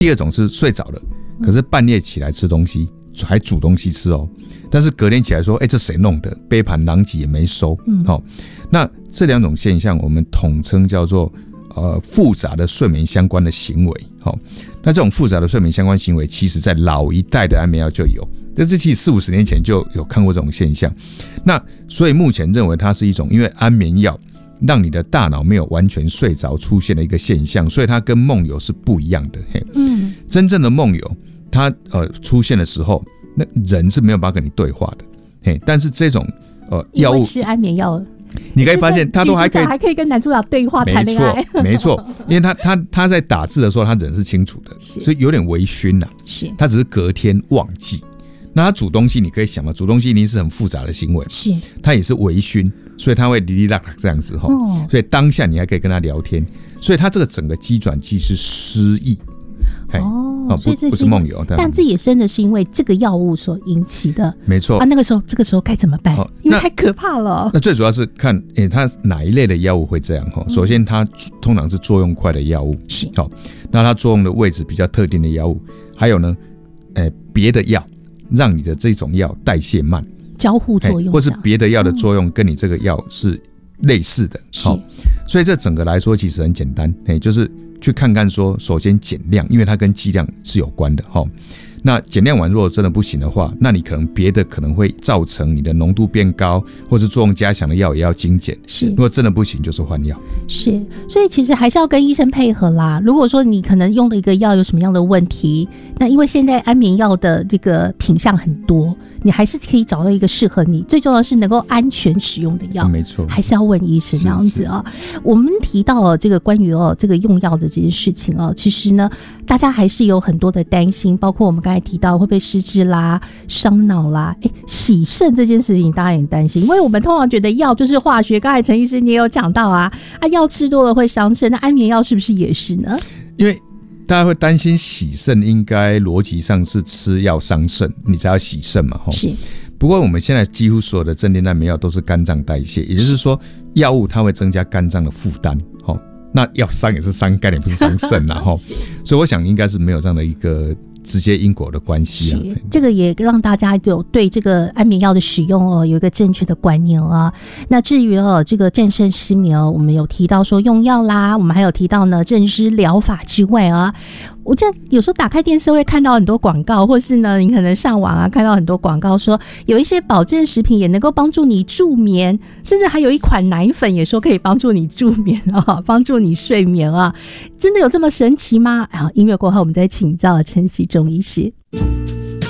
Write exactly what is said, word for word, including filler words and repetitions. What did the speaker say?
第二种是睡着了，可是半夜起来吃东西，还煮东西吃哦，但是隔天起来说，哎，这谁弄的？杯盘狼藉也没收。嗯哦、那这两种现象我们统称叫做呃复杂的睡眠相关的行为。哦、那这种复杂的睡眠相关行为，其实在老一代的安眠药就有，但是其实四五十年前就有看过这种现象。那所以目前认为它是一种因为安眠药让你的大脑没有完全睡着出现的一个现象，所以它跟梦游是不一样的。嘿嗯、真正的梦游，它呃出现的时候，那人是没有办法跟你对话的。嘿但是这种呃药物， 因为吃安眠药。 你可以发现，他都还可以还可以跟男主角对话谈恋爱， 没错，没错，因为他他他在打字的时候，他人是清楚的，所以有点微醺呐、啊。是，他只是隔天忘记。那他煮东西，你可以想嘛，煮东西一定是很复杂的行为，是，他也是微醺，所以他会哩哩啦啦这样子哈、哦。所以当下你还可以跟他聊天，所以他这个整个机转机是失忆。 哦，所以这不是梦游， 但这也真的是因为这个药物所引起的， 没错啊。那个时候，这个时候该怎么办？哦、因为太可怕了。 那最主要是看，诶、欸，它哪一类的药物会这样哈？首先，它通常是作用快的药物，是好、哦。那它作用的位置比较特定的药物，还有呢，诶、欸，别的药让你的这种药代谢慢， 交互作用、欸， 或是别的药的作用跟你这个药是类似的，好、哦。所以这整个来说其实很简单，诶、欸，就是。去看看说，首先减量，因为它跟剂量是有关的齁。那减量完如果真的不行的话，那你可能别的可能会造成你的浓度变高，或是作用加强的药也要精简。是，如果真的不行，就是换药。 是，所以其实还是要跟医生配合啦。如果说你可能用了一个药有什么样的问题，那因为现在安眠药的这个品项很多，你还是可以找到一个适合你，最重要的是能够安全使用的药。 没错， 还是要问医生这样子啊、哦。我们提到了这个关于哦这个用药的这件事情哦，其实呢，大家还是有很多的担心，包括我们刚才提到会不会失智啦、伤脑啦，哎，洗肾这件事情大家也很担心，因为我们通常觉得药就是化学，刚才陈医师你也有讲到啊，啊药吃多了会伤肾，那安眠药是不是也是呢？ 因为大家会担心洗肾，应该逻辑上是吃药伤肾，你才要洗肾嘛，是。不过我们现在几乎所有的镇定安眠药都是肝脏代谢，也就是说药物它会增加肝脏的负担，那药伤也是伤肝，也不是伤肾啦，所以我想应该是没有这样的一个直接因果的关系啊。 这个也让大家有对这个安眠药的使用哦有一个正确的观念啊。那至于哦这个战胜失眠哦，我们有提到说用药啦，我们还有提到呢认知疗法之外啊，我这样有时候打开电视会看到很多广告，或是呢你可能上网啊看到很多广告说有一些保健食品也能够帮助你助眠，甚至还有一款奶粉也说可以帮助你助眠啊，帮助你睡眠啊，真的有这么神奇吗？啊，音乐过后我们再请教陈时中医师。